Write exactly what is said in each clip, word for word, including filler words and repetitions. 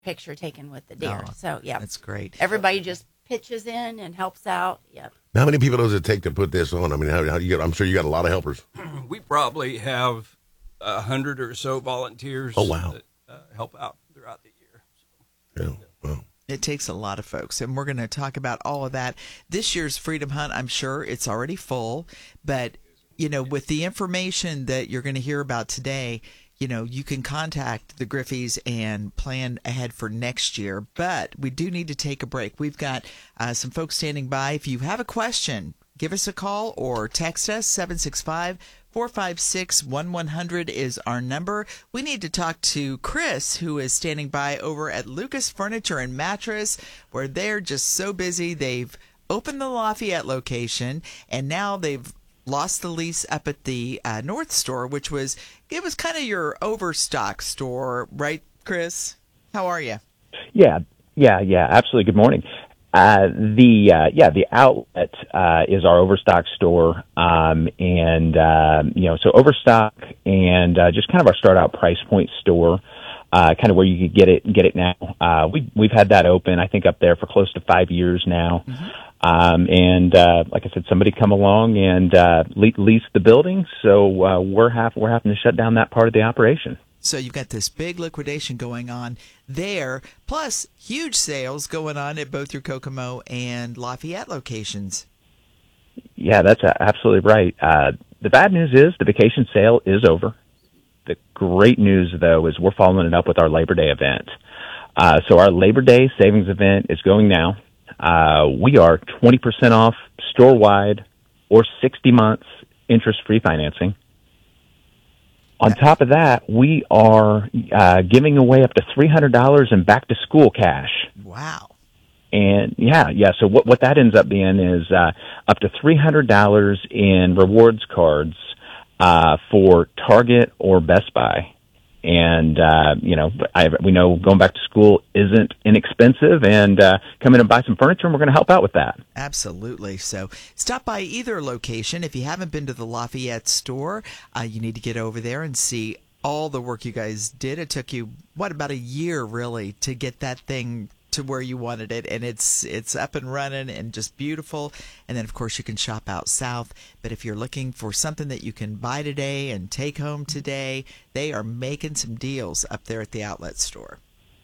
picture taken with the deer. Oh, so, yeah. That's great. Everybody just pitches in and helps out. Yep. How many people does it take to put this on? I mean, how, how do you get? I'm sure you got a lot of helpers. We probably have a hundred or so volunteers. Oh, wow. That uh, help out throughout the year. Yeah. Wow. It takes a lot of folks, and we're going to talk about all of that. This year's Freedom Hunt, I'm sure it's already full, but, you know, with the information that you're going to hear about today, you know, you can contact the Griffeys and plan ahead for next year. But we do need to take a break. We've got uh, some folks standing by. If you have a question, give us a call or text us. seven six five, four five six, one one zero zero is our number. We need to talk to Chris, who is standing by over at Lucas Furniture and Mattress, where they're just so busy. They've opened the Lafayette location, and now they've lost the lease up at the uh, North store, which was, it was kind of your overstock store, right, Chris? How are you? Yeah, yeah, yeah, absolutely. Good morning. Uh, the, uh, yeah, the outlet, uh, is our overstock store. Um, and, uh, you know, so overstock and, uh, just kind of our start out price point store, uh, kind of where you could get it, get it now. Uh, we, we've had that open, I think, up there for close to five years now. Mm-hmm. Um, and, uh, like I said, somebody come along and, uh, le- lease the building. So, uh, we're have, we're having to shut down that part of the operation. So you've got this big liquidation going on there, plus huge sales going on at both your Kokomo and Lafayette locations. Yeah, that's absolutely right. Uh, the bad news is the vacation sale is over. The great news, though, is we're following it up with our Labor Day event. Uh, so our Labor Day savings event is going now. Uh, we are twenty percent off store-wide or sixty months interest-free financing. On top of that, we are uh, giving away up to three hundred dollars in back-to-school cash. Wow. And, yeah, yeah, so what, what that ends up being is uh, up to three hundred dollars in rewards cards uh, for Target or Best Buy. And, uh, you know, I, we know going back to school isn't inexpensive, and uh, come in and buy some furniture, and we're going to help out with that. Absolutely. So stop by either location. If you haven't been to the Lafayette store, uh, you need to get over there and see all the work you guys did. It took you, what, about a year, really, to get that thing to where you wanted it, and it's it's up and running and just beautiful. And then, of course, you can shop out south. But if you're looking for something that you can buy today and take home today, they are making some deals up there at the outlet store.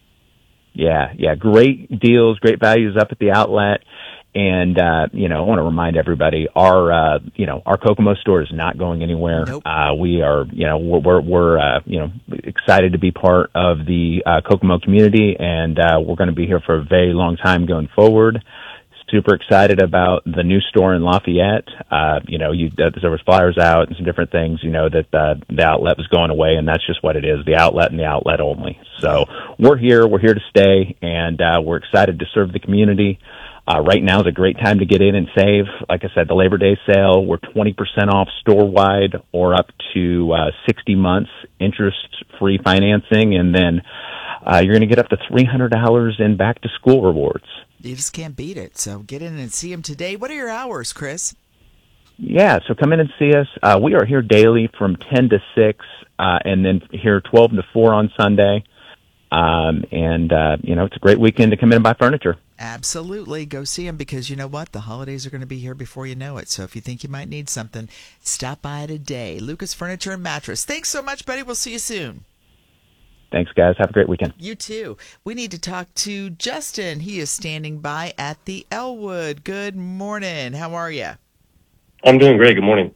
Yeah, yeah, great deals, great values up at the outlet. And, uh, you know, I want to remind everybody, our, uh, you know, our Kokomo store is not going anywhere. Nope. Uh, we are, you know, we're, we're, uh, you know, excited to be part of the, uh, Kokomo community, and, uh, we're going to be here for a very long time going forward. Super excited about the new store in Lafayette. Uh, you know, you, uh, there was flyers out and some different things, you know, that, uh, the outlet was going away, and that's just what it is, the outlet and the outlet only. So we're here, we're here to stay, and, uh, we're excited to serve the community. Uh, right now is a great time to get in and save. Like I said, the Labor Day sale, we're twenty percent off store-wide or up to uh, sixty months interest-free financing. And then uh, you're going to get up to three hundred dollars in back-to-school rewards. You just can't beat it. So get in and see them today. What are your hours, Chris? Yeah, so come in and see us. Uh, we are here daily from ten to six, uh, and then here twelve to four on Sunday. Um, and, uh, you know, it's a great weekend to come in and buy furniture. Absolutely. Go see them, because you know what? The holidays are going to be here before you know it. So if you think you might need something, stop by today. Lucas Furniture and Mattress. Thanks so much, buddy. We'll see you soon. Thanks, guys. Have a great weekend. You too. We need to talk to Justin. He is standing by at the Elwood. Good morning. How are you? I'm doing great. Good morning.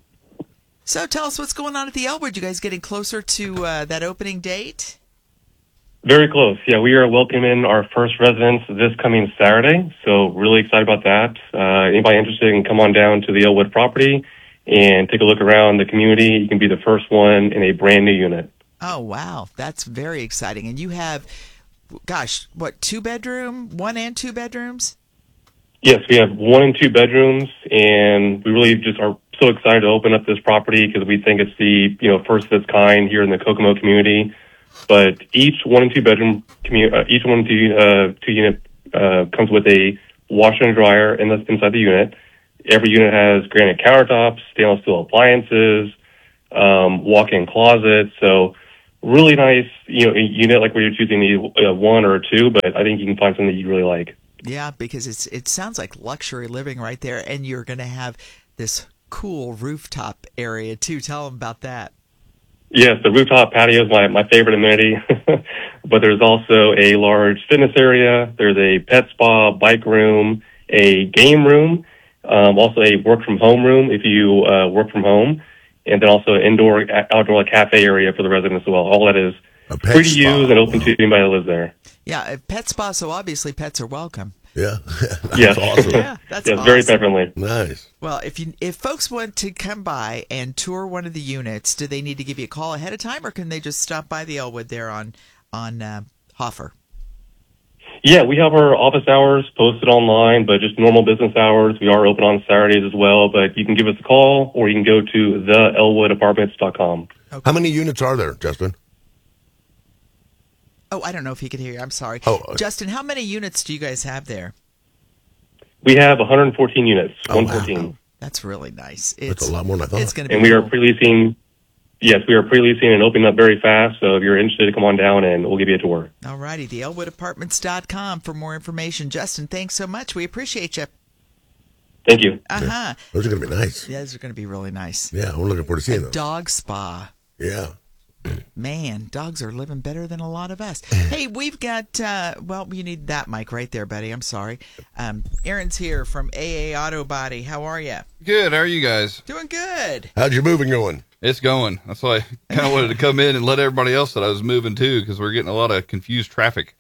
So tell us what's going on at the Elwood. You guys getting closer to uh, that opening date? Very close. Yeah, we are welcoming our first residents this coming Saturday, so really excited about that. Uh, anybody interested can come on down to the Elwood property and take a look around the community. You can be the first one in a brand new unit. Oh, wow. That's very exciting. And you have, gosh, what, two bedroom, one and two bedrooms? Yes, we have one and two bedrooms, and we really just are so excited to open up this property because we think it's the, you know, first of its kind here in the Kokomo community. But each one and two bedroom commu- uh, each one and two uh, two unit uh, comes with a washer and dryer in the, inside the unit. Every unit has granite countertops, stainless steel appliances, um, walk-in closets. So really nice, you know, unit like where you're choosing the uh, one or a two, but I think you can find something that you really like. Yeah, because it's it sounds like luxury living right there, and you're going to have this cool rooftop area too. Tell them about that. Yes, the rooftop patio is my, my favorite amenity, but there's also a large fitness area. There's a pet spa, bike room, a game room, um, also a work from home room if you uh, work from home, and then also an indoor, outdoor cafe area for the residents as well. All that is A pet free to spa. use and open Wow. to anybody that lives there. Yeah, a pet spa, so obviously pets are welcome. Yeah. That's Yes. awesome. Yeah, that's Yes, awesome. very pet friendly. Nice. Well, if you if folks want to come by and tour one of the units, do they need to give you a call ahead of time, or can they just stop by the Elwood there on on uh, Hoffer? Yeah, we have our office hours posted online, but just normal business hours. We are open on Saturdays as well, but you can give us a call or you can go to the elwood apartments dot com. How many units are there, Justin? Oh, I don't know if he could hear you. I'm sorry. Oh, uh, Justin, how many units do you guys have there? We have one hundred fourteen units, Oh, wow. one fourteen. That's really nice. That's It's a lot more than I thought. It's going to be And we are cool. pre-leasing, yes, we are pre-leasing and opening up very fast. So if you're interested, come on down and we'll give you a tour. All righty, the elwood apartments dot com for more information. Justin, thanks so much. We appreciate you. Thank you. Uh-huh. Those are going to be nice. Yeah, those are going to be really nice. Yeah, I'm looking forward to seeing A those. dog spa. Yeah. Man, dogs are living better than a lot of us. Hey, we've got, uh, well, you need that mic right there, buddy. I'm sorry. Um, Aaron's here from A A Auto Body. How are you? Good. How are you guys? Doing good. How's your moving going? It's going. That's why I kind of wanted to come in and let everybody else that I was moving too, because we're getting a lot of confused traffic.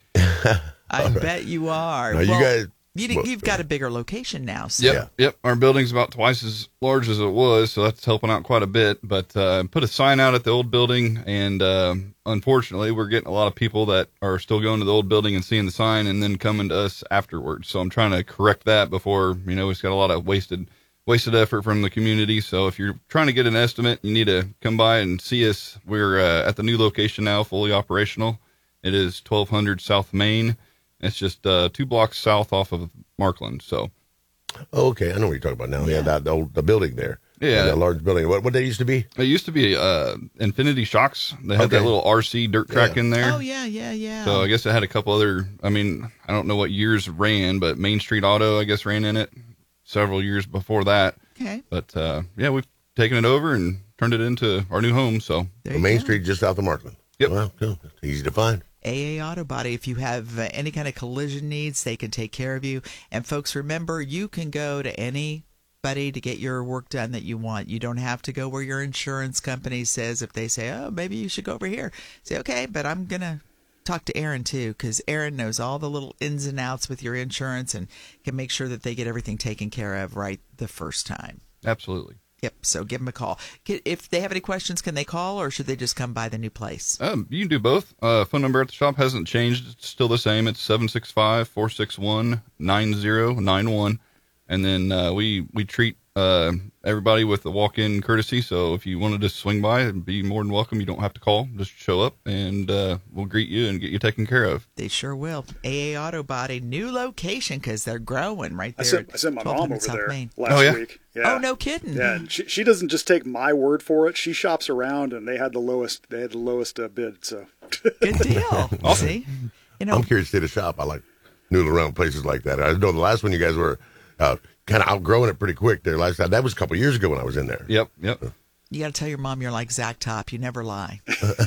I bet you are. Now, you Well, guys- you, well, you've got a bigger location now. So. Yep. Yeah. Yep. Our building's about twice as large as it was, so that's helping out quite a bit. But uh, put a sign out at the old building, and um, unfortunately, we're getting a lot of people that are still going to the old building and seeing the sign, and then coming to us afterwards. So I'm trying to correct that before, you know, it's got a lot of wasted wasted effort from the community. So if you're trying to get an estimate, you need to come by and see us. We're uh, at the new location now, fully operational. It is twelve hundred South Main. It's just uh, two blocks south off of Markland. So. Oh, okay, I know what you're talking about now. Yeah, Yeah. that the, old, the building there. Yeah. That large building. What what they used to be? It used to be uh, Infinity Shocks. They had Okay. that little R C dirt track Yeah. in there. Oh, yeah, yeah, yeah. So I guess it had a couple other, I mean, I don't know what years ran, but Main Street Auto, I guess, ran in it several years before that. Okay. But uh, yeah, we've taken it over and turned it into our new home. So There On you Main go. Street, just south of Markland. Yep. Well, cool. It's easy to find. A A Auto Body. If you have uh, any kind of collision needs, they can take care of you. And folks, remember, you can go to anybody to get your work done that you want. You don't have to go where your insurance company says. If they say, oh, maybe you should go over here, say, okay, but I'm going to talk to Aaron too, because Aaron knows all the little ins and outs with your insurance and can make sure that they get everything taken care of right the first time. absolutely. Yep, so give them a call. Can- If they have any questions, can they call, or should they just come by the new place? Um, you can do both. Uh, phone number at the shop hasn't changed. It's still the same. It's seven six five, four six one, nine zero nine one. And then uh, we, we treat uh, everybody with a walk-in courtesy. So if you wanted to swing by, it'd be more than welcome. You don't have to call. Just show up, and uh, we'll greet you and get you taken care of. They sure will. A A Auto Body, new location because they're growing right I there. sent, at I sent my twelve mom hundred over South there Main. last Oh, yeah? week. Yeah. Oh, no kidding. Yeah, and she she doesn't just take my word for it. She shops around, and they had the lowest. They had the lowest uh, bid. So Good deal. See, you know, I'm curious to see the shop. I like noodling around places like that. I know the last one you guys were uh, kind of outgrowing it pretty quick there last time. That was a couple years ago when I was in there. Yep, yep. you got to tell your mom you're like Zach Top. You never lie.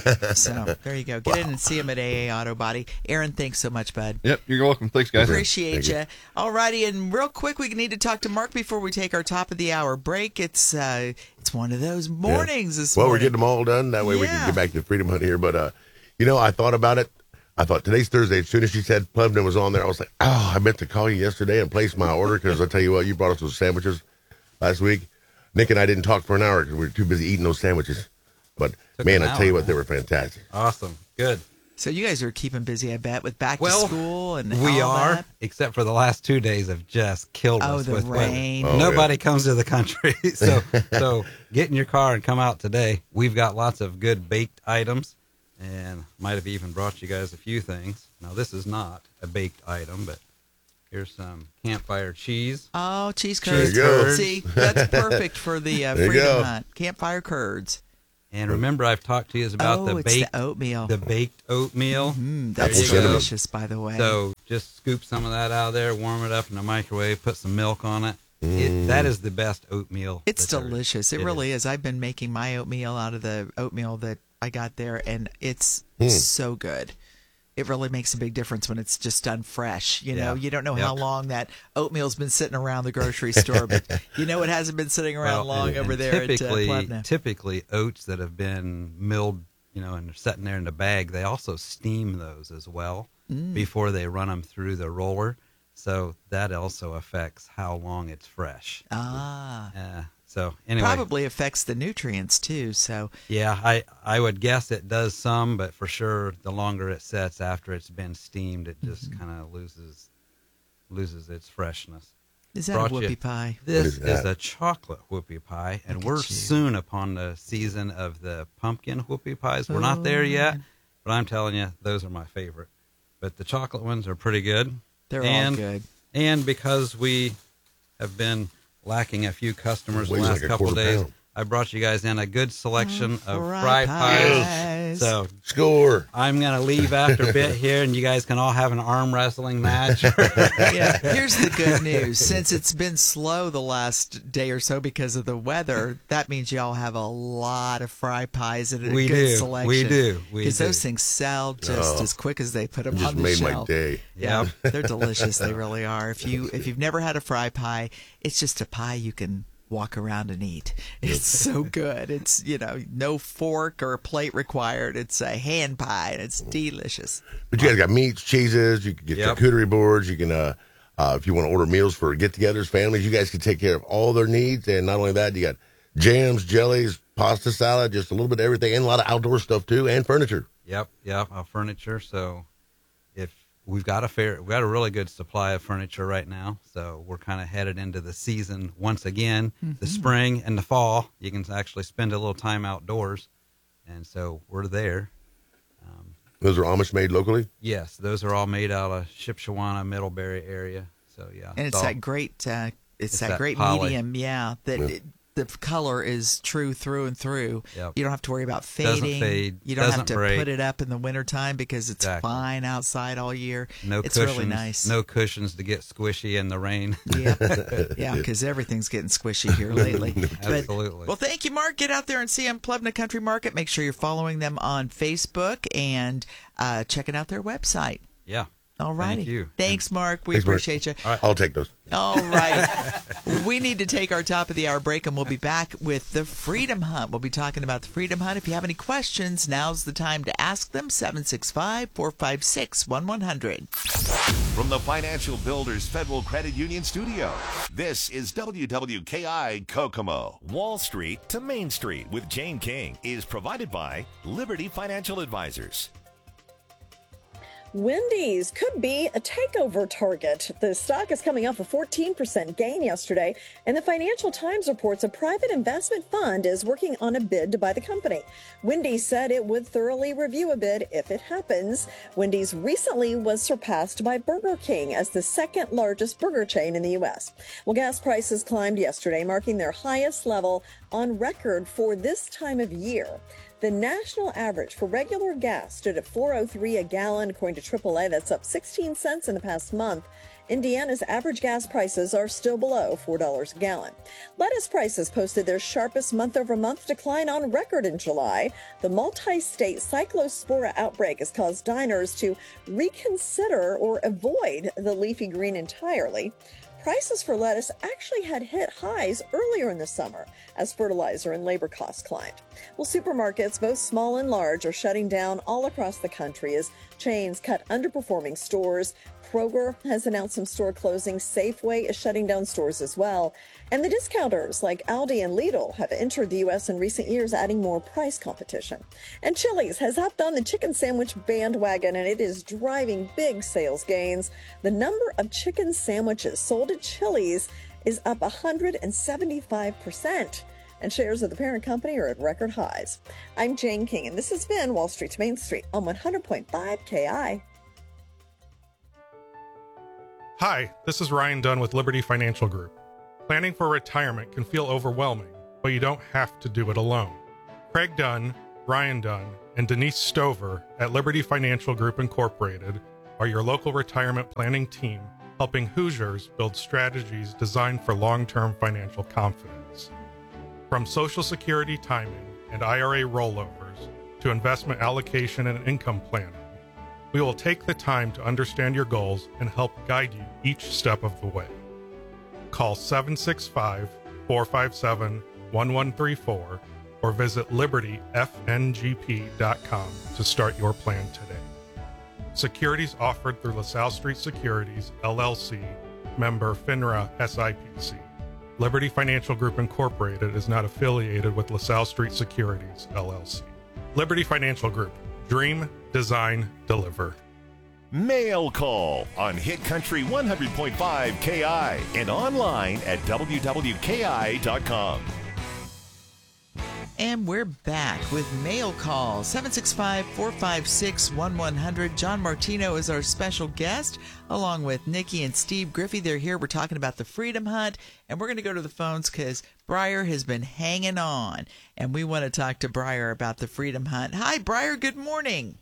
So there you go. Get in and see him at A A Auto Body. Aaron, thanks so much, bud. Yep, you're welcome. Thanks, guys. Appreciate Thank you. you. All righty, and real quick, we need to talk to Mark before we take our top of the hour break. It's uh, it's one of those mornings this Well, morning. we're getting them all done. That way we Yeah. can get back to Freedom Hunt here. But, uh, you know, I thought about it. I thought today's Thursday. As soon as she said Plevna was on there, I was like, oh, I meant to call you yesterday and place my order because I'll tell you what, you brought us those sandwiches last week. Nick and I didn't talk for an hour because we were too busy eating those sandwiches. But, Took man, an I tell you hour, what, they were fantastic. Awesome. Good. So you guys are keeping busy, I bet, with back Well, to school and we all are, that. except for the last two days have just killed Oh, us the with weather. rain. Oh, Nobody comes to the country. so so get in your car and come out today. We've got lots of good baked items and might have even brought you guys a few things. Now, this is not a baked item, but here's some campfire cheese. Oh, cheese There curds. you go. See, that's perfect for the uh, There you Freedom go. Hunt. Campfire curds. And remember, I've talked to you about oh, the it's baked the oatmeal. the baked oatmeal. Mm, There that's you go. delicious, by the way. So just scoop some of that out of there, warm it up in the microwave, put some milk on it. It that is the best oatmeal. It's that there is. delicious. It, It really is. I've been making my oatmeal out of the oatmeal that I got there, and it's so good. It really makes a big difference when it's just done fresh. You know, Yeah. you don't know Yep. how long that oatmeal's been sitting around the grocery store, but you know it hasn't been sitting around Well, long and- over and there Typically, at uh, Plevna. typically oats that have been milled, you know, and they're sitting there in the bag, they also steam those as well Mm. before they run them through the roller. So that also affects how long it's fresh. Ah, Uh, so anyway, probably affects the nutrients too. So yeah, I I would guess it does some, but for sure, the longer it sets after it's been steamed, it just Mm-hmm. kind of loses loses its freshness. is that Brought a you- whoopie pie? This is is, that? a chocolate whoopie pie, and Look we're at you. soon upon the season of the pumpkin whoopie pies. We're not there yet, but I'm telling you, those are my favorite. But the chocolate ones are pretty good. They're and, all good. And because we have been lacking a few customers in the Weighs last like a couple of quarter days, pound. I brought you guys in a good selection of Fry fry pies. pies. So Score. I'm going to leave after a bit here, and you guys can all have an arm wrestling match. Yeah, here's the good news. Since it's been slow the last day or so because of the weather, that means y'all have a lot of fry pies and a We good do. selection. We do. We Because do. those things sell just Oh. as quick as they put them Just on the made my shelf. day. Yeah, they're delicious. They really are. If you if you've never had a fry pie, it's just a pie you can walk around and eat. It's so good. It's, you know, no fork or plate required. It's a hand pie and it's delicious. But you guys got meats, cheeses. You can get Yep. charcuterie boards. You can, uh, uh, if you want to order meals for get-togethers, families, you guys can take care of all their needs. And not only that, you got jams, jellies, pasta salad, just a little bit of everything, and a lot of outdoor stuff too, and furniture. Yep, yep, uh, furniture. So if we've got a fair, we've got a really good supply of furniture right now. So we're kind of headed into the season once again, the spring and the fall. You can actually spend a little time outdoors, and so we're there. Um, Those are Amish made locally. yes, those are all made out of Shipshewana, Middlebury area. So yeah, And it's all- that great, uh, it's, It's that, that great poly. medium, yeah. That Yeah. it, the color is true through and through. Yep. You don't have to worry about Doesn't fading. fade, You don't have doesn't to break. put it up in the wintertime because it's Exactly. fine outside all year. no it's cushions, really nice. no cushions to get squishy in the rain. Yeah, yeah, because everything's getting squishy here lately. But- Absolutely. well, thank you, Mark. Get out there and see them, Plevna Country Market. Make sure you're following them on Facebook and uh, checking out their website. yeah. All righty. Thank you. Thanks, Mark. We Thanks, Mark. appreciate you. I'll take those. All right. We need to take our top of the hour break, and we'll be back with the Freedom Hunt. We'll be talking about the Freedom Hunt. If you have any questions, now's the time to ask them. seven six five, four five six, one one zero zero. From the Financial Builders Federal Credit Union Studio, this is W W K I Kokomo. Wall Street to Main Street with Jane King is provided by Liberty Financial Advisors. Wendy's could be a takeover target. The stock is coming off a fourteen percent gain yesterday, and the Financial Times reports a private investment fund is working on a bid to buy the company. Wendy's said it would thoroughly review a bid if it happens. Wendy's recently was surpassed by Burger King as the second largest burger chain in the U S. Well, gas prices climbed yesterday, marking their highest level on record for this time of year. The national average for regular gas stood at four oh three a gallon, according to triple A. That's up sixteen cents in the past month. Indiana's average gas prices are still below four dollars a gallon. Lettuce prices posted their sharpest month-over-month decline on record in July. The multi-state cyclospora outbreak has caused diners to reconsider or avoid the leafy green entirely. Prices for lettuce actually had hit highs earlier in the summer as fertilizer and labor costs climbed. Well, supermarkets, both small and large, are shutting down all across the country as chains cut underperforming stores. Kroger has announced some store closings. Safeway is shutting down stores as well. And the discounters like Aldi and Lidl have entered the U S in recent years, adding more price competition. And Chili's has hopped on the chicken sandwich bandwagon, and it is driving big sales gains. The number of chicken sandwiches sold at Chili's is up one hundred seventy-five percent. And shares of the parent company are at record highs. I'm Jane King, and this has been Wall Street to Main Street on one hundred point five K I. Hi, this is Ryan Dunn with Liberty Financial Group. Planning for retirement can feel overwhelming, but you don't have to do it alone. Craig Dunn, Ryan Dunn, and Denise Stover at Liberty Financial Group Incorporated are your local retirement planning team, helping Hoosiers build strategies designed for long-term financial confidence. From Social Security timing and I R A rollovers to investment allocation and income planning, we will take the time to understand your goals and help guide you each step of the way. Call seven six five, four five seven, one one three four or visit liberty f n g p dot com to start your plan today. Securities offered through LaSalle Street Securities, L L C, member FINRA S I P C. Liberty Financial Group Incorporated is not affiliated with LaSalle Street Securities, L L C. Liberty Financial Group. Dream, design, deliver. Mail Call on Hit Country one hundred point five K I and online at w w k i dot com. And we're back with Mail Call, seven six five, four five six, one one zero zero. John Martino is our special guest, along with Nikki and Steve Griffey. They're here. We're talking about the Freedom Hunt, and we're going to go to the phones because Briar has been hanging on, and we want to talk to Briar about the Freedom Hunt. Hi, Briar. Good morning.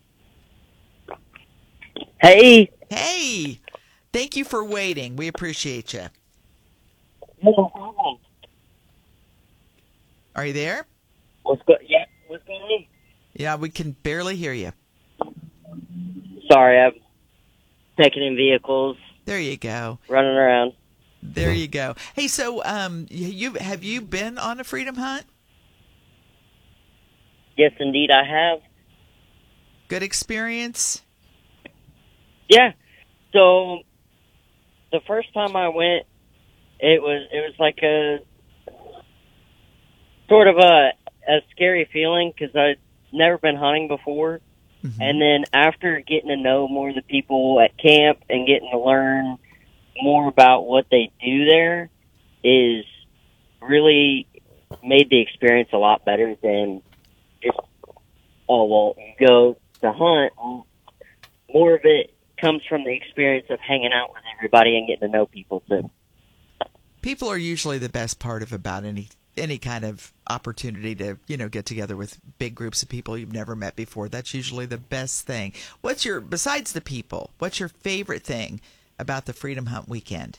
Hey. Hey. Thank you for waiting. We appreciate you. No problem. Are you there? What's go- yeah, what's going on? Yeah, we can barely hear you. Sorry, I'm taking in vehicles. There you go. Running around. There you go. Hey, so um, you have you been on a Freedom Hunt? Yes, indeed, I have. Good experience? Yeah. So the first time I went, it was it was like a sort of a a scary feeling because I'd never been hunting before. Mm-hmm. And then after getting to know more of the people at camp and getting to learn more about what they do there is really made the experience a lot better than just, oh, well, you go to hunt. More of it comes from the experience of hanging out with everybody and getting to know people too. People are usually the best part of about any any kind of opportunity to, you know, get together with big groups of people you've never met before. That's usually the best thing. What's your, besides the people, what's your favorite thing about the Freedom Hunt weekend?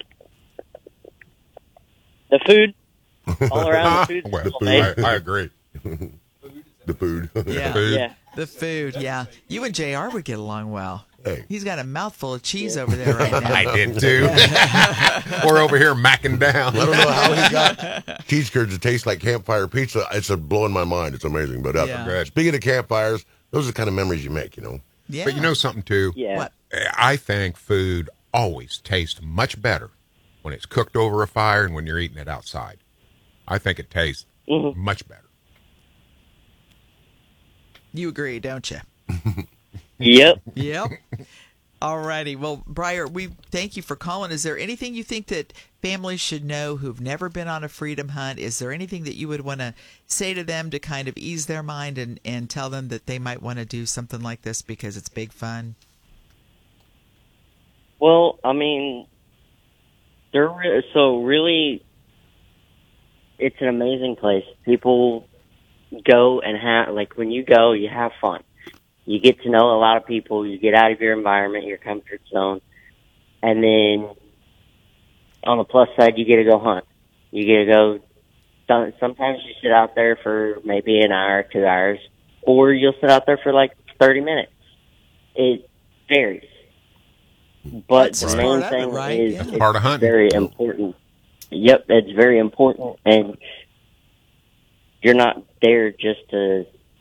The food. All around the food. Well, the food. I, I agree. The food. Yeah. Food. Yeah. The food, yeah. You and J R would get along well. Hey. He's got a mouthful of cheese over there right now. I did too. We're over here macking down. I don't know how he got cheese curds that taste like campfire pizza. It's a blowing my mind. It's amazing. But uh, Yeah. speaking of campfires, those are the kind of memories you make, you know. Yeah. But you know something too? Yeah. What? I think food always tastes much better when it's cooked over a fire and when you're eating it outside. I think it tastes Mm-hmm. much better. You agree, don't you? Yep. Yep. All righty. Well, Briar, we thank you for calling. Is there anything you think that families should know who've never been on a Freedom Hunt? Is there anything that you would want to say to them to kind of ease their mind and, and tell them that they might want to do something like this because it's big fun? Well, I mean, they're re- so really, it's an amazing place. People go and have, like, when you go, you have fun. You get to know a lot of people. You get out of your environment, your comfort zone. And then on the plus side, you get to go hunt. You get to go, sometimes you sit out there for maybe an hour, two hours, or you'll sit out there for like thirty minutes. It varies. But That's the the main part of it, thing right? is Yeah. it's Part of hunting. very important. Yep, it's very important. And you're not there just to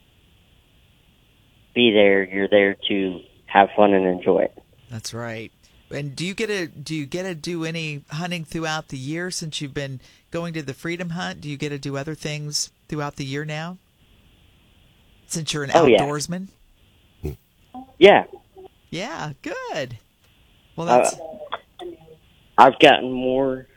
be there. You're there to have fun and enjoy it. That's right. And do you get to do you get to do any hunting throughout the year since you've been going to the Freedom Hunt? Do you get to do other things throughout the year now? Since you're an Oh, yeah. outdoorsman? Yeah. Yeah, good. Well, that's Uh, I've gotten more.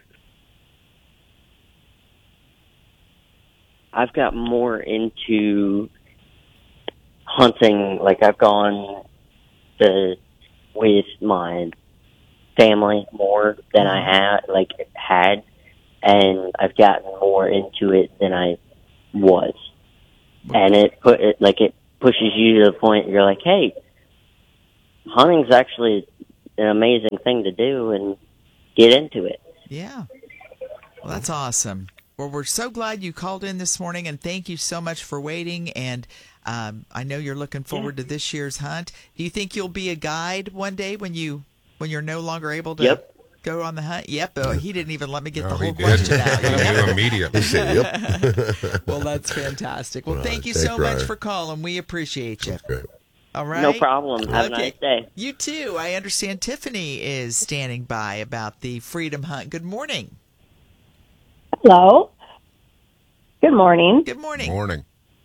I've gotten more into hunting. Like I've gone to, with my family more than I had, like had, and I've gotten more into it than I was. and it put it like it pushes you to the point you're like, hey, hunting's actually an amazing thing to do, and get into it. Yeah. Well, that's awesome. Well, we're so glad you called in this morning, and thank you so much for waiting. And um, I know you're looking forward yeah. to this year's hunt. Do you think you'll be a guide one day when you when you're no longer able to yep. go on the hunt? Yep. Oh, he didn't even let me get no, the whole he question out. He knew immediately. He said, yep. Well, that's fantastic. Well, All thank right, you thanks, so much Ryan. for calling. We appreciate you. That's great. All right. No problem. Have okay. a nice day. You too. I understand Tiffany is standing by about the Freedom Hunt. Good morning. Hello. Good morning. Good morning. Morning.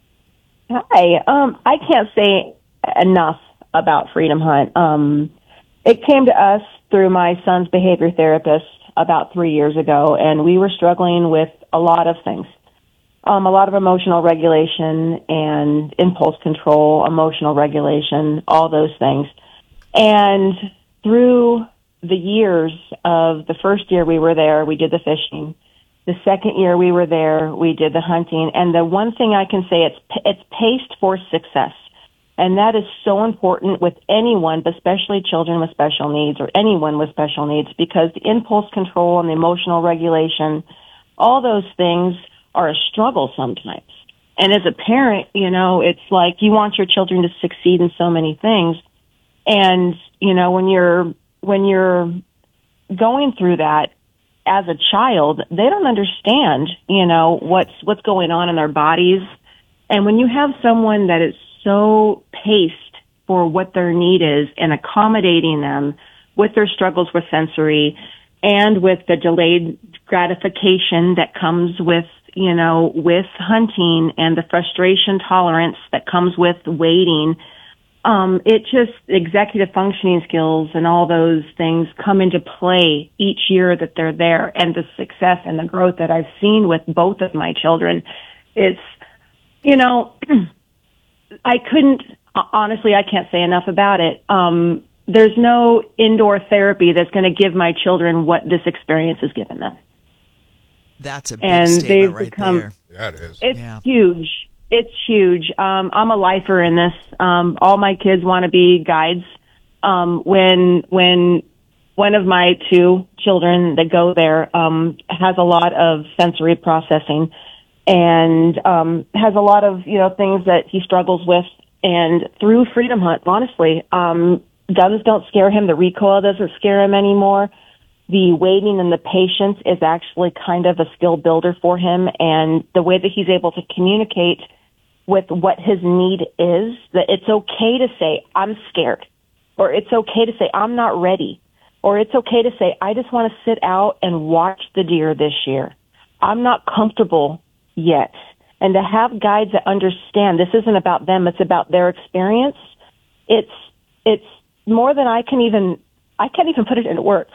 Hi. Um, I can't say enough about Freedom Hunt. Um, it came to us through my son's behavior therapist about three years ago, and we were struggling with a lot of things. Um, a lot of emotional regulation and impulse control, emotional regulation, all those things. And through the years of the first year we were there, we did the fishing. The second year we were there, we did the hunting. And the one thing I can say, it's it's paced for success. And that is so important with anyone, but especially children with special needs or anyone with special needs, because the impulse control and the emotional regulation, all those things are a struggle sometimes. And as a parent, you know, it's like you want your children to succeed in so many things. And, you know, when you're, when you're going through that as a child, they don't understand, you know, what's, what's going on in their bodies. And when you have someone that is so paced for what their need is and accommodating them with their struggles with sensory and with the delayed gratification that comes with, you know, with hunting and the frustration tolerance that comes with waiting, um, it just, executive functioning skills and all those things come into play each year that they're there. And the success and the growth that I've seen with both of my children, it's, you know, I couldn't, honestly, I can't say enough about it. Um, there's no indoor therapy that's going to give my children what this experience has given them. That's a big and statement they've right become, there. Yeah, it is. It's Yeah. huge. It's huge. Um, I'm a lifer in this. Um, all my kids want to be guides. Um, when when one of my two children that go there um, has a lot of sensory processing and um, has a lot of you know things that he struggles with, and through Freedom Hunt, honestly, um, guns don't scare him. The recoil doesn't scare him anymore. The waiting and the patience is actually kind of a skill builder for him, and the way that he's able to communicate with what his need is, that it's okay to say, I'm scared, or it's okay to say, I'm not ready, or it's okay to say, I just want to sit out and watch the deer this year. I'm not comfortable yet. And to have guides that understand this isn't about them, it's about their experience, it's, it's more than I can even, I can't even put it into words.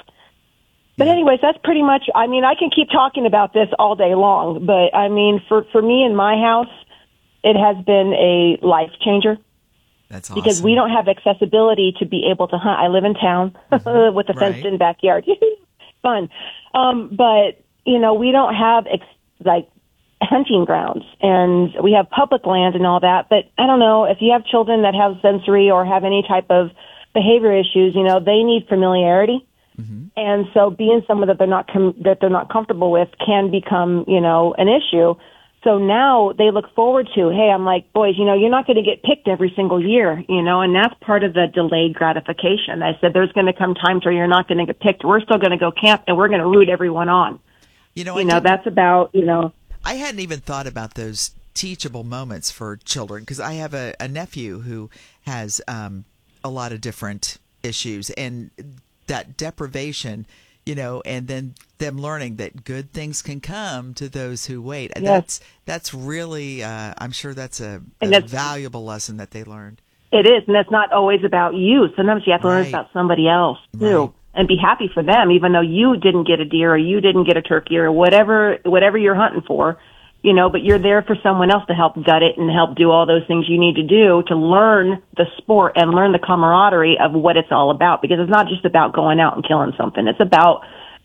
But anyways, that's pretty much, I mean, I can keep talking about this all day long, but I mean, for, for me in my house, it has been a life changer. That's awesome. Because we don't have accessibility to be able to hunt. I live in town mm-hmm. with a fenced in backyard. Fun. Um, but, you know, we don't have ex- like hunting grounds, and we have public land and all that. But I don't know, if you have children that have sensory or have any type of behavior issues, you know, they need familiarity. Mm-hmm. And so being someone that they're not com- that they're not comfortable with can become, you know, an issue. So now they look forward to, hey, I'm like, boys, you know, you're not going to get picked every single year, you know, and that's part of the delayed gratification. I said, there's going to come times where you're not going to get picked. We're still going to go camp, and we're going to root everyone on. You know, you I know, that's about, you know. I hadn't even thought about those teachable moments for children, because I have a, a nephew who has um, a lot of different issues, and that deprivation, you know, and then them learning that good things can come to those who wait. Yes. That's that's really, uh, I'm sure that's a, a that's, valuable lesson that they learned. It is, and it's not always about you. Sometimes you have to Right. learn about somebody else, too, Right. and be happy for them, even though you didn't get a deer or you didn't get a turkey or whatever whatever you're hunting for, you know, but you're there for someone else to help gut it and help do all those things you need to do to learn the sport and learn the camaraderie of what it's all about, because it's not just about going out and killing something. It's about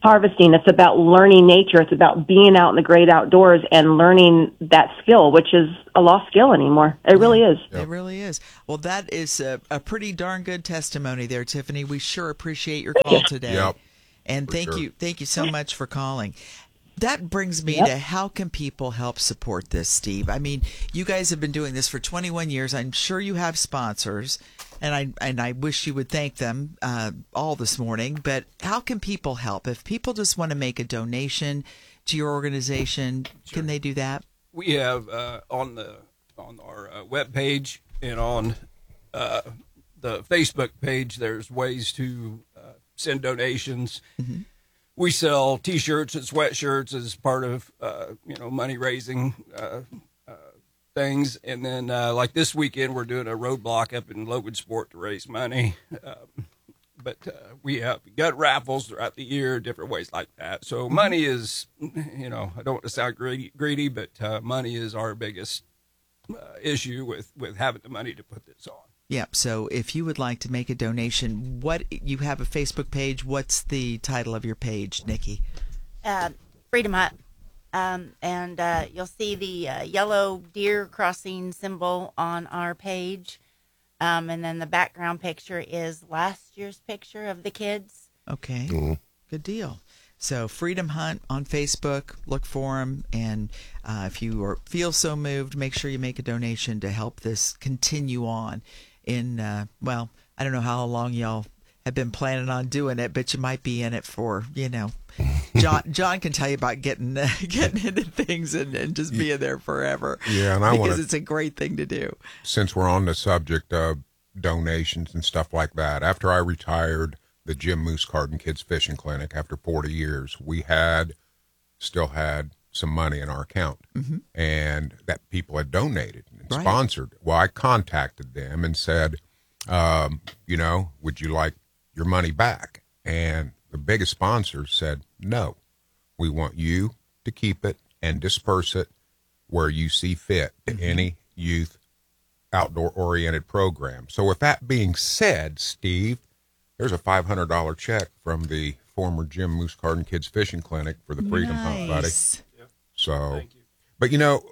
harvesting. It's about learning nature. It's about being out in the great outdoors and learning that skill, which is a lost skill anymore. It really is. It really is. Well, that is a, a pretty darn good testimony there, Tiffany. We sure appreciate your call today. Yep. And For thank sure. you. Thank you so much for calling. That brings me Yep. to how can people help support this, Steve? I mean, you guys have been doing this for twenty-one years. I'm sure you have sponsors, and I and I wish you would thank them uh, all this morning. But how can people help? If people just want to make a donation to your organization, can they do that? We have uh, on the on our uh, webpage and on uh, the Facebook page, there's ways to uh, send donations. Mm-hmm. We sell T-shirts and sweatshirts as part of, uh, you know, money raising uh, uh, things. And then, uh, like this weekend, we're doing a roadblock up in Logansport to raise money. Um, but uh, we have got raffles throughout the year, different ways like that. So money is, you know, I don't want to sound greedy, greedy but uh, money is our biggest uh, issue with, with having the money to put this on. Yep. So if you would like to make a donation, what you have a Facebook page. What's the title of your page, Nikki? Uh, Freedom Hut. Um, and uh, you'll see the uh, yellow deer crossing symbol on our page. Um, and then the background picture is last year's picture of the kids. Okay. Mhm. Good deal. So Freedom Hunt on Facebook, look for them. And uh, if you are, feel so moved, make sure you make a donation to help this continue on. In, uh, well, I don't know how long y'all have been planning on doing it, but you might be in it for, you know, John John can tell you about getting uh, getting into things and, and just being there forever. Yeah, and I because wanna- it's a great thing to do. Since we're on the subject of donations and stuff like that, after I retired the Jim Moose Carden Kids Fishing Clinic after forty years, we had still had some money in our account, mm-hmm. and that people had donated and Right. sponsored. Well, I contacted them and said, um, you know, would you like your money back? And the biggest sponsor said, no, we want you to keep it and disperse it where you see fit to Mm-hmm. any youth outdoor-oriented program. So with that being said, Steve, there's a five hundred dollars check from the former Jim Moose Carden Kids Fishing Clinic for the Freedom Hunt, buddy. Nice. So, but you know,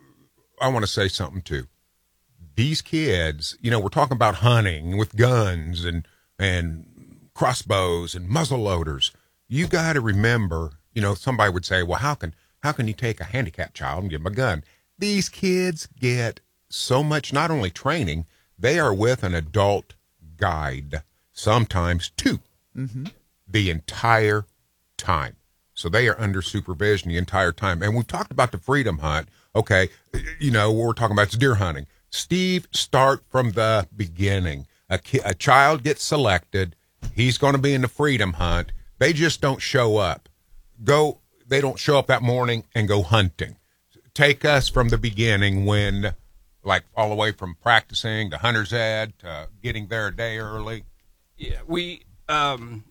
I want to say something too. These kids, you know, we're talking about hunting with guns and, and crossbows and muzzle loaders. You got to remember, you know, somebody would say, well, how can, how can you take a handicapped child and give them a gun? These kids get so much, not only training, they are with an adult guide, sometimes two, Mm-hmm. the entire time. So they are under supervision the entire time. And we've talked about the Freedom Hunt. Okay, you know, what we're talking about is deer hunting. Steve, start from the beginning. A, ki- a child gets selected. He's going to be in the Freedom Hunt. They just don't show up. Go. They don't show up that morning and go hunting. Take us from the beginning when, like, all the way from practicing to hunter's ed to getting there a day early. Yeah, we um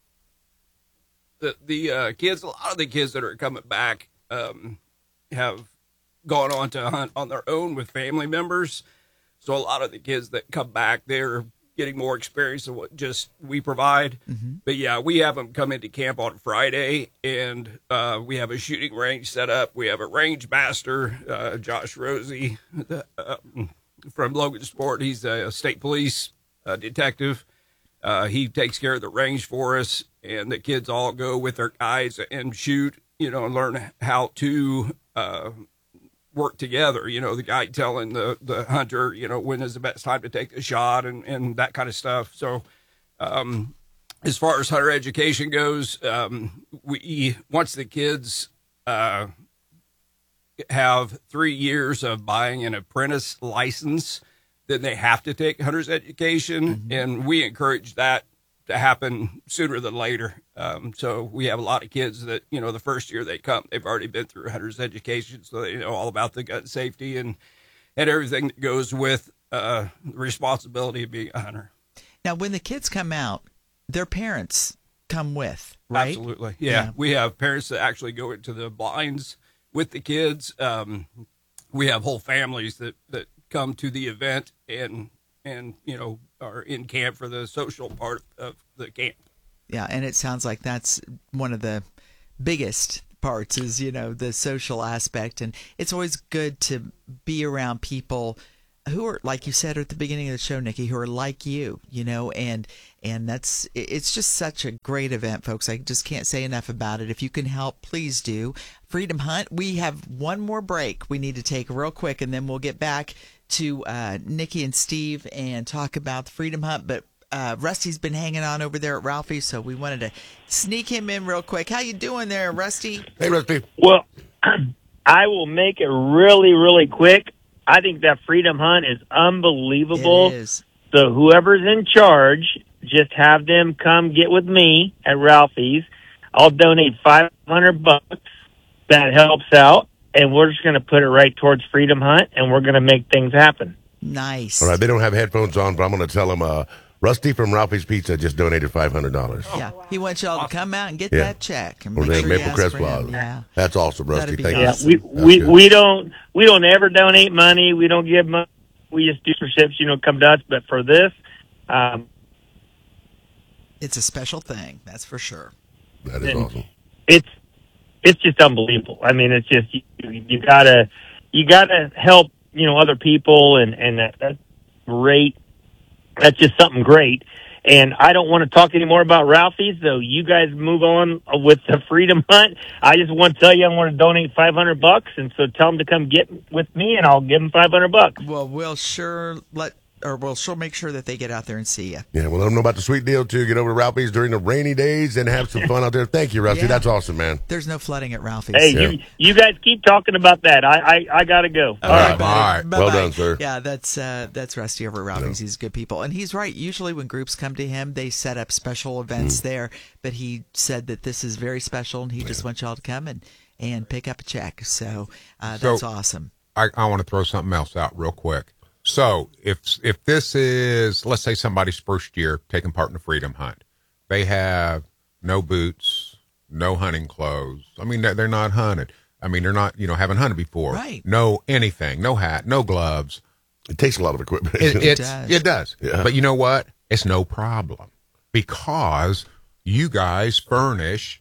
the the uh, kids, a lot of the kids that are coming back um have gone on to hunt on their own with family members. So a lot of the kids that come back, they're getting more experience than what just we provide. Mm-hmm. But yeah, we have them come into camp on Friday, and uh, we have a shooting range set up. We have a range master, uh, Josh Rosie, the, uh, from Logansport. He's a state police uh, detective. Uh, he takes care of the range for us, and the kids all go with their guides and shoot, you know, and learn how to uh, work together. You know, the guy telling the, the hunter, you know, when is the best time to take the shot and, and that kind of stuff. So um, as far as hunter education goes, um, we once the kids uh, have three years of buying an apprentice license, then they have to take hunter's education, mm-hmm. and we encourage that to happen sooner than later. Um, so we have a lot of kids that, you know, the first year they come, they've already been through hunter's education, so they know all about the gun safety and, and everything that goes with uh, the responsibility of being a hunter. Now, when the kids come out, their parents come with, right? Absolutely. Yeah. Yeah. We have parents that actually go into the blinds with the kids. Um, we have whole families that, that come to the event and, and, you know, are in camp for the social part of the camp. Yeah, and it sounds like that's one of the biggest parts is, you know, the social aspect. And it's always good to be around people who are, like you said at the beginning of the show, Nikki, who are like you, you know, and and that's, it's just such a great event, folks. I just can't say enough about it. If you can help, please do. Freedom Hunt, we have one more break we need to take real quick, and then we'll get back to uh, Nikki and Steve and talk about the Freedom Hunt. But uh, Rusty's been hanging on over there at Ralphie's, so we wanted to sneak him in real quick. How you doing there, Rusty? Hey, Rusty. Well, I will make it really, really quick. I think that Freedom Hunt is unbelievable. It is. So whoever's in charge, just have them come get with me at Ralphie's. I'll donate five hundred bucks. That helps out, and we're just going to put it right towards Freedom Hunt, and we're going to make things happen. Nice. All right, they don't have headphones on, but I'm going to tell them uh, Rusty from Ralphie's Pizza just donated five hundred dollars. Yeah, he wants y'all to come out and get Yeah. that check. And Or make they sure you Maple ask Crest for him. Plaza. Yeah. That's awesome, Rusty. That'd be Thank Yeah, you. we That's we, good. we don't we don't ever donate money. We don't give money. We just do sponsorships, you know, come to us. But for this, um, It's a special thing, that's for sure. That is and awesome. It's it's just unbelievable. I mean, it's just you, you gotta you gotta help, you know, other people, and and that, that's great. That's just something great. And I don't want to talk anymore about Ralphie's, so you guys move on with the Freedom Hunt. I just want to tell you I want to donate five hundred bucks, and so tell them to come get with me, and I'll give them five hundred bucks. Well, we'll sure let, or we'll sure make sure that they get out there and see you. Yeah, well, let them know about the sweet deal, too. Get over to Ralphie's during the rainy days and have some fun out there. Thank you, Rusty. Yeah. That's awesome, man. There's no flooding at Ralphie's. Hey, you you guys keep talking about that. I I, I got to go. All right, All right. buddy. Well Bye-bye. done, sir. Yeah, that's uh, that's Rusty over at Ralphie's. He's good people, and he's right. Usually, when groups come to him, they set up special events there. But he said that this is very special, and he just wants y'all to come and and pick up a check. So uh, that's So- awesome. I, I want to throw something else out real quick. So if if this is, let's say, somebody's first year taking part in the Freedom Hunt, they have no boots, no hunting clothes. I mean, they're, they're not hunted. I mean, they're not, you know, haven't hunted before. Right. No anything, no hat, no gloves. It takes a lot of equipment. It, It it's, does. it does. Yeah. But you know what? It's no problem because you guys furnish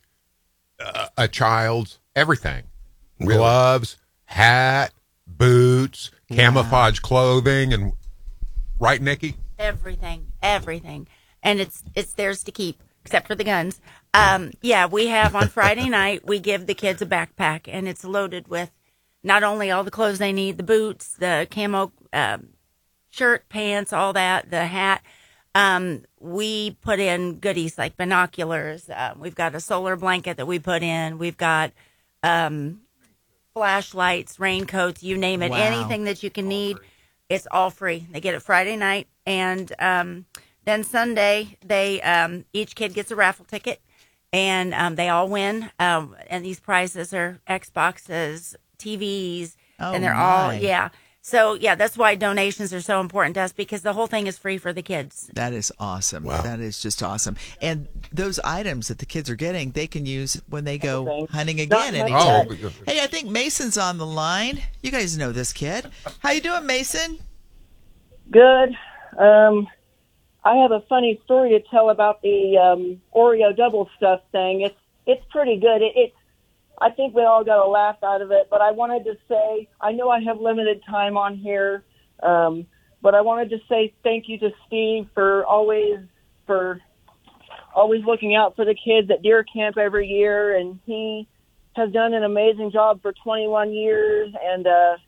uh, a child's everything. Really? Gloves, hat, boots, camouflage clothing, and right, Nikki? Everything, everything, and it's it's theirs to keep, except for the guns. Um, yeah, we have on Friday night. We give the kids a backpack, and it's loaded with not only all the clothes they need, the boots, the camo um, shirt, pants, all that, the hat. Um, we put in goodies like binoculars. Uh, we've got a solar blanket that we put in. We've got um, flashlights, raincoats, you name it, Wow. anything that you can need. It's all free. They get it Friday night, and um, then Sunday they um, each kid gets a raffle ticket, and um, they all win. Um, and these prizes are Xboxes, T Vs, Oh, and they're all my. yeah. So yeah, that's why donations are so important to us, because the whole thing is free for the kids. That is awesome. Wow. That is just awesome. And those items that the kids are getting, they can use when they go hunting again Not anytime. Oh, Hey, I think Mason's on the line. You guys know this kid. How you doing, Mason? Good. Um, I have a funny story to tell about the um, Oreo double stuff thing. It's it's pretty good. It, it's I think we all got a laugh out of it. But I wanted to say, I know I have limited time on here, um, but I wanted to say thank you to Steve for always for always looking out for the kids at deer camp every year, and he has done an amazing job for twenty-one years, and uh,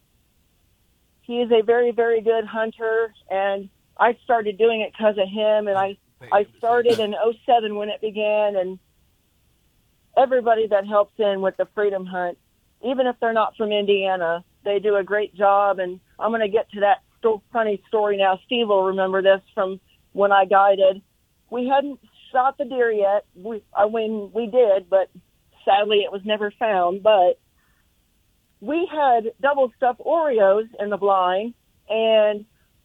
he is a very, very good hunter, and I started doing it because of him, and I, I started in oh seven when it began, and everybody that helps in with the Freedom Hunt, even if they're not from Indiana, they do a great job, and I'm going to get to that sto- funny story now. Steve will remember this from when I guided. We hadn't shot the deer yet. We, I mean, we did, but sadly it was never found, but we had double stuffed Oreos in the blind, and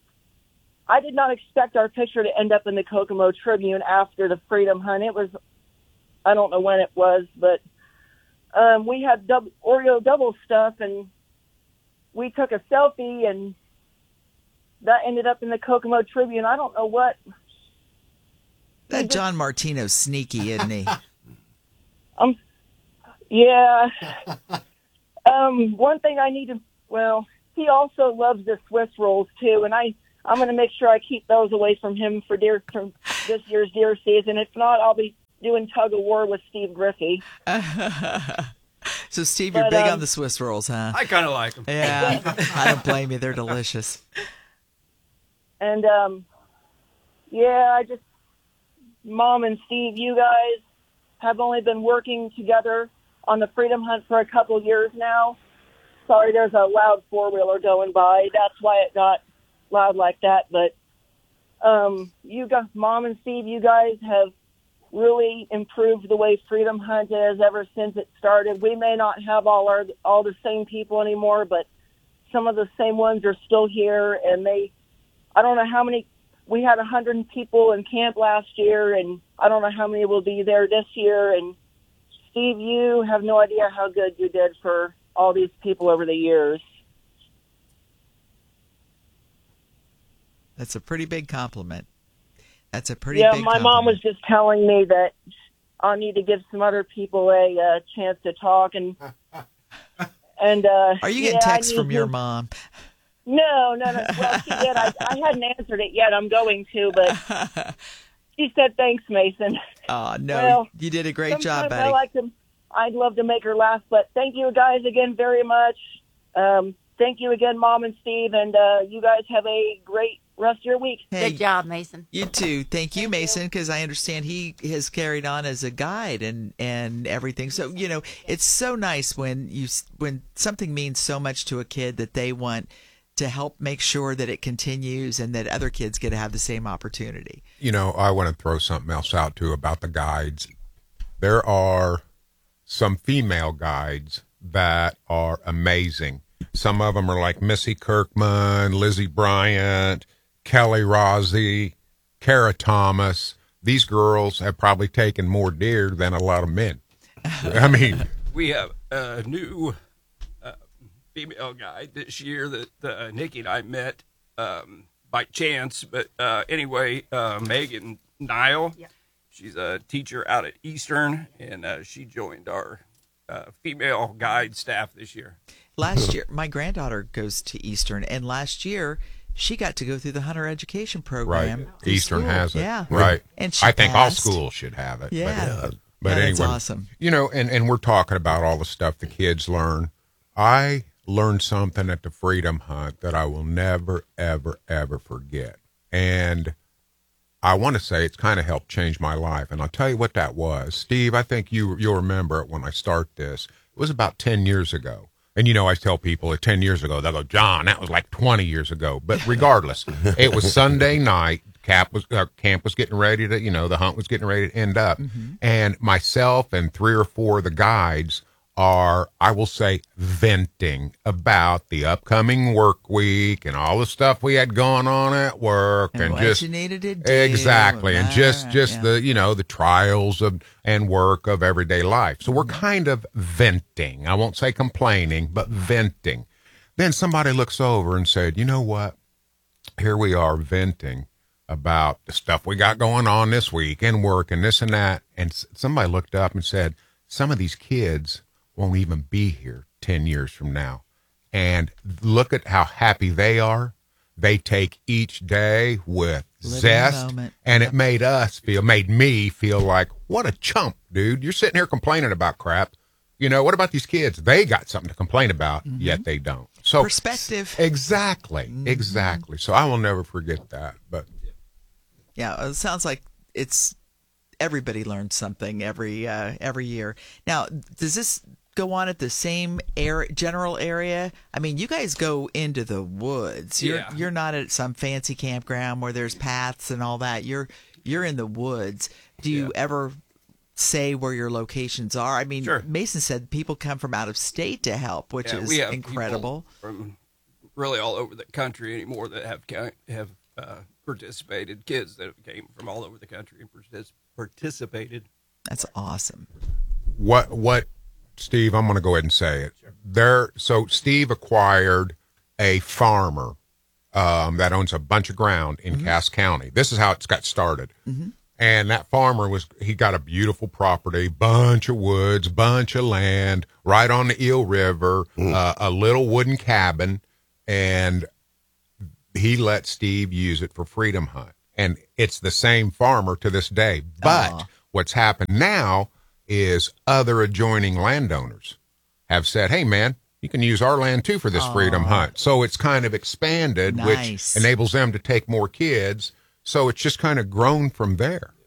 I did not expect our picture to end up in the Kokomo Tribune after the Freedom Hunt. It was, I don't know when it was, but um, we had double, Oreo double stuff, and we took a selfie, and that ended up in the Kokomo Tribune. I don't know what That John Martino's sneaky, isn't he? Um, yeah. Um, one thing I need to, well, he also loves the Swiss rolls too, and I, I'm going to make sure I keep those away from him for deer from this year's deer season. If not, I'll be doing tug of war with Steve Griffey. So, Steve, you're But, big um, on the Swiss rolls, huh? I kind of like them. Yeah, I don't blame you. They're delicious. And, um, yeah, I just, Mom and Steve, you guys have only been working together on the Freedom Hunt for a couple years now. Sorry, there's a loud four-wheeler going by. That's why it got loud like that. But um, you guys, Mom and Steve, you guys have really improved the way Freedom Hunt is ever since it started. We may not have all our all the same people anymore, but some of the same ones are still here. And they, I don't know how many. We had a hundred people in camp last year, and I don't know how many will be there this year. And Steve, you have no idea how good you did for all these people over the years. That's a pretty big compliment. That's a pretty yeah, big my compliment. mom was just telling me that I need to give some other people a uh, chance to talk. And and uh, Are you getting yeah, I texts need from your to- mom? No, no, no. Well, she did. I, I hadn't answered it yet. I'm going to, but she said, "Thanks, Mason." Oh, no, Well, you did a great job, sometimes buddy. I like to. I'd love to make her laugh, but thank you guys again very much. Um, thank you again, Mom and Steve, and uh, you guys have a great rest of your week. Hey, Good job, Mason. You too. Thank you, Mason, because I understand he has carried on as a guide and, and everything. So, you know, it's so nice when you when something means so much to a kid that they want to help make sure that it continues and that other kids get to have the same opportunity. You know, I want to throw something else out too about the guides. There are some female guides that are amazing. Some of them are like Missy Kirkman, Lizzie Bryant, Kelly Rossi, Kara Thomas. These girls have probably taken more deer than a lot of men. I mean, We have a new uh, female guide this year that uh, Nikki and I met um, by chance. But uh, anyway, uh, Megan Nile, she's a teacher out at Eastern, and uh, she joined our uh, female guide staff this year. Last year, my granddaughter goes to Eastern, and last year she got to go through the hunter education program. right. through Eastern school. has it. Yeah. Right. And she I think all passed. schools should have it. Yeah. But, but Yeah, that's anyway, awesome. You know, and, and we're talking about all the stuff the kids learn. I learned something at the Freedom Hunt that I will never, ever, ever forget. And I want to say it's kind of helped change my life. And I'll tell you what that was. Steve, I think you, you'll remember it when I start this. It was about ten years ago. And, you know, I tell people that ten years ago, they'll go, John, that was like twenty years ago. But regardless, it was Sunday night. Cap was, uh, camp was getting ready to, you know, the hunt was getting ready to end up. Mm-hmm. And myself and three or four of the guides are, I will say, venting about the upcoming work week and all the stuff we had going on at work. And And, what just you needed to do, exactly. And and just, that, just yeah. the, you know, the trials of and work of everyday life. So we're kind of venting. I won't say complaining, but venting. Then somebody looks over and said, you know what? Here we are venting about the stuff we got going on this week and work and this and that. And s- somebody looked up and said, some of these kids won't even be here ten years from now. And look at how happy they are. They take each day with Live in the zest. moment. And it made us feel, made me feel like, what a chump, dude. You're sitting here complaining about crap. You know, what about these kids? They got something to complain about, yet they don't. So Perspective. Exactly. Exactly. So I will never forget that. But Yeah, it sounds like it's everybody learns something every uh, every year. Now, does this go on at the same area, general area? I mean, you guys go into the woods. You're Yeah. you're not at some fancy campground where there's paths and all that. You're you're in the woods. Do you ever say where your locations are? I mean, Sure. Mason said people come from out of state to help, which Yeah, is we have people incredible. from really all over the country anymore that have ca- have uh, participated. Kids that came from all over the country and partic- participated. That's awesome. what, what, Steve, I'm going to go ahead and say it. There, so Steve acquired a farmer um, that owns a bunch of ground in Cass County. This is how it's got started. And that farmer was, he got a beautiful property, bunch of woods, bunch of land, right on the Eel River, Mm. uh, a little wooden cabin, and he let Steve use it for Freedom Hunt. And it's the same farmer to this day. But Aw. what's happened now is other adjoining landowners have said, hey, man, you can use our land too for this Aw. Freedom Hunt. So it's kind of expanded, Nice. which enables them to take more kids. So it's just kind of grown from there.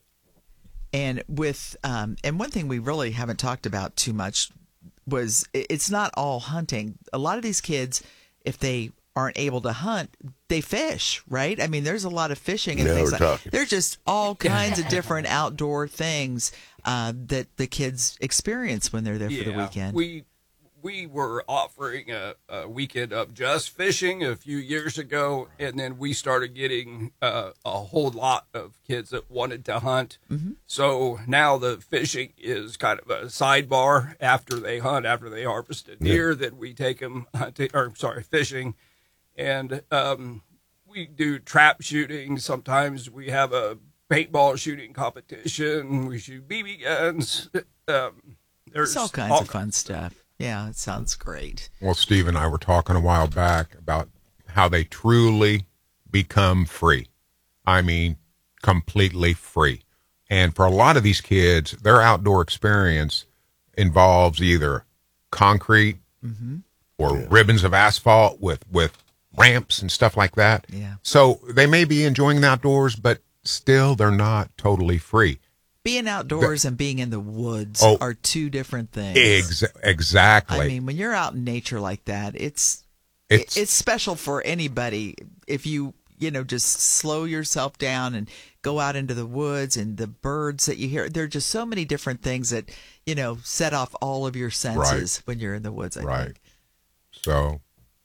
And with um, and one thing we really haven't talked about too much was i- it's not all hunting. A lot of these kids, if they aren't able to hunt, they fish, right? I mean, there's a lot of fishing and Now things we're like talking. there's just all kinds of different outdoor things uh, that the kids experience when they're there for the Yeah, weekend. We we were offering a, a weekend of just fishing a few years ago, and then we started getting uh, a whole lot of kids that wanted to hunt. Mhm. So now the fishing is kind of a sidebar after they hunt, after they harvest a deer. That we take them hunting, or sorry, fishing, and um, we do trap shooting. Sometimes we have a paintball shooting competition. We shoot B B guns. Um, there's There's all kinds of fun stuff. Yeah, it sounds great. Well, Steve and I were talking a while back about how they truly become free. I mean, completely free. And for a lot of these kids, their outdoor experience involves either concrete Mhm. or ribbons of asphalt with, with ramps and stuff like that. Yeah. So they may be enjoying the outdoors, but still they're not totally free. Being outdoors and being in the woods Oh. are two different things. Ex- exactly. I mean, when you're out in nature like that, it's It's- it's special for anybody. If you you know just slow yourself down and go out into the woods and the birds that you hear, there are just so many different things that you know set off all of your senses when you're in the woods. I Right. think. So,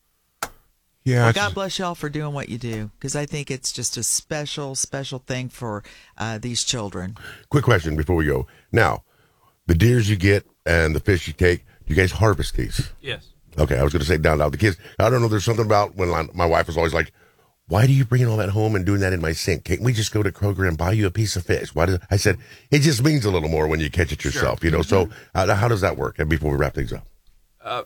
yeah. Well, it's- God bless y'all for doing what you do, because I think it's just a special, special thing for uh, these children. Quick question before we go. Now, the deers you get and the fish you take, you guys harvest these? Yes. Okay, I was going to say down now the kids. I don't know. There's something about when my, my wife was always like, "Why do you bring all that home and doing that in my sink? Can't we just go to Kroger and buy you a piece of fish?" Why? Does, I said it just means a little more when you catch it yourself, you know. So uh, how does that work? And before we wrap things up, Uh,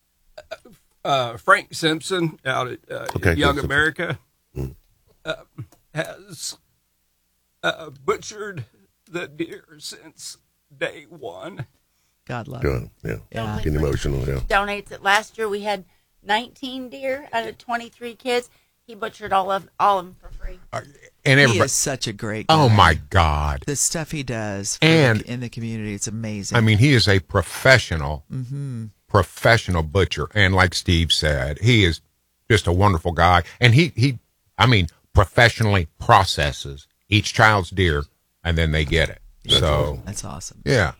uh, Frank Simpson out at uh, Okay, Young Simpson. America Mm. uh, has uh, butchered the deer since day one. God love good, yeah, Yeah. getting emotional, yeah. Donates it. Last year we had nineteen deer out of twenty-three kids. He butchered all of all of them for free. And he everybody, is such a great guy. oh my God. The stuff he does for And- the, in the community, it's amazing. I mean, he is a professional, hmm professional butcher. And like Steve said, he is just a wonderful guy. And he, he, I mean, professionally processes each child's deer and then they get it. That's so awesome. That's awesome. yeah.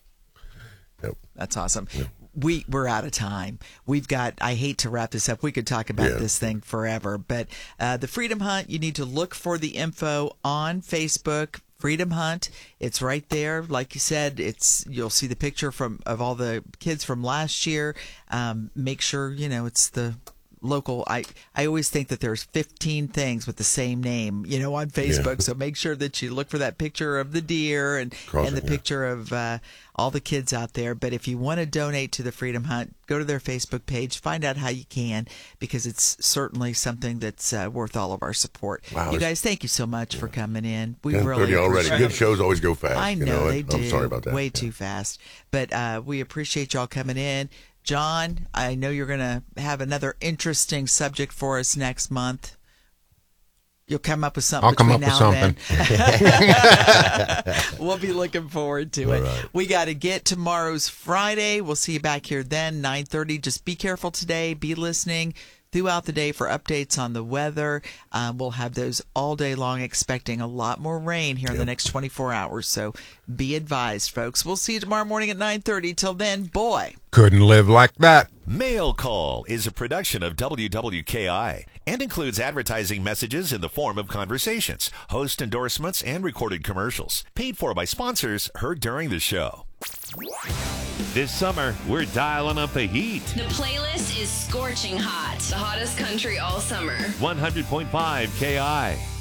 That's awesome. We we're out of time. We've got. I hate to wrap this up. We could talk about Yeah. this thing forever. But uh, the Freedom Hunt. You need to look for the info on Facebook. Freedom Hunt. It's right there. Like you said, it's you'll see the picture from of all the kids from last year. Um, make sure you know it's the local. I I always think that there's fifteen things with the same name, you know, on Facebook. Yeah. So make sure that you look for that picture of the deer and Crossing, and the yeah. picture of uh, all the kids out there. But if you want to donate to the Freedom Hunt, go to their Facebook page, find out how you can, because it's certainly something that's uh, worth all of our support. Wow, you it's- guys, thank you so much for coming in. We ten really thirty already. appreciate Good it. shows always go fast. I you know, know they I'm do. sorry about that. Way Yeah. too fast. But uh, we appreciate y'all coming in. John, I know you're going to have another interesting subject for us next month. You'll come up with something. I'll come between up with now and something. then. We'll be looking forward to All it. right. We got to get tomorrow's Friday. We'll see you back here then, nine thirty. Just be careful today. Be listening throughout the day for updates on the weather. Um, we'll have those all day long, expecting a lot more rain here in the next twenty-four hours. So be advised, folks. We'll see you tomorrow morning at nine thirty. Till then, boy. Couldn't live like that. Mail Call is a production of W W K I and includes advertising messages in the form of conversations, host endorsements, and recorded commercials. Paid for by sponsors heard during the show. This summer, we're dialing up the heat. The playlist is scorching hot. The hottest country all summer. one hundred point five K I.